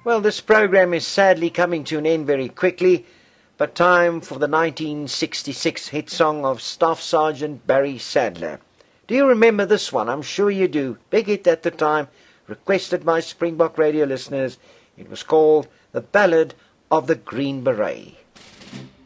Well, this program is sadly coming to an end very quickly, but time for the 1966 hit song of Staff Sergeant Barry Sadler. Do you remember this one? I'm sure you do. Big hit at the time, requested by Springbok Radio listeners. It was called The Ballad of the Green Beret.